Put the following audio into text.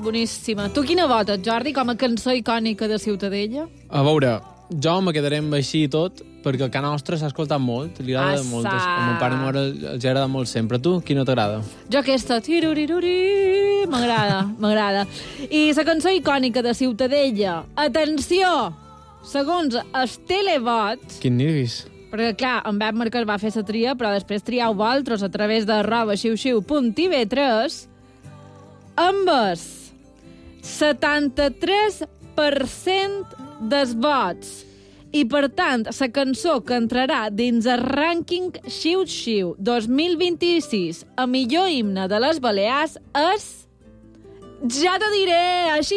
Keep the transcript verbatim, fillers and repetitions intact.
boníssima. Tu quina votes, Jordi, com a cançó icònica de Ciutadella? A veure, jo me quedaré amb així i tot, perquè el Ca Nostra s'ha escoltat molt, li agrada Assa. molt. A mon pare i mare els agrada molt sempre. Tu, qui no t'agrada? Jo aquesta, tiruriruri, m'agrada, m'agrada. I la cançó icònica de Ciutadella, atenció, segons els televots, Quin nervis. perquè, clar, en Pep Marquès va fer la tria, però després triau vosaltres a través de arroba xiu-xiu punt i ve tres, amb el setanta-tres per cent dels vots. I, per tant, la cançó que entrarà dins el rànquing Xiu-Xiu dos mil vint-i-sis a millor himne de les Balears és... Ja t'ho diré, així